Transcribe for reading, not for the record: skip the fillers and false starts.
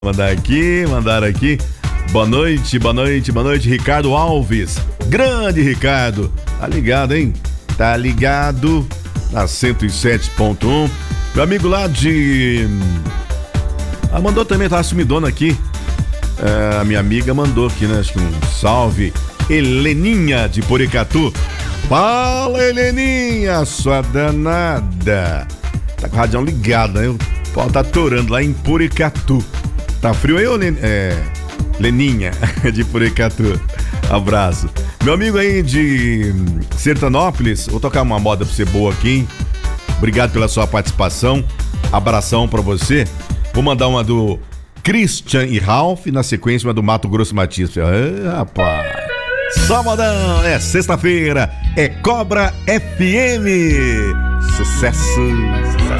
Mandaram aqui. Boa noite, Ricardo Alves. Grande Ricardo. Tá ligado, hein? Tá ligado na 107.1. Meu amigo lá de... mandou também, tá sumidona aqui. A minha amiga mandou aqui, né? Acho que um salve. Heleninha de Poricatu. Fala, Heleninha, sua danada. Tá com o radião ligado, né? O pau tá torando lá em Poricatu. Tá frio aí, Leninha de Poricatu? Abraço. Meu amigo aí de Sertanópolis, vou tocar uma moda pra você boa aqui, hein? Obrigado pela sua participação. Abração pra você. Vou mandar uma do Christian e Ralph, na sequência uma do Mato Grosso Matias. Rapaz, sabadão, é sexta-feira, é Cobra FM. Sucesso.